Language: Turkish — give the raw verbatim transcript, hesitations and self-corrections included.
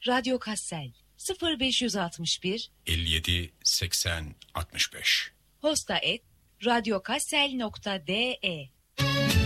Radyo Kassel sıfır beş altı bir elli yedi seksen altmış beş Posta et radyokassel nokta de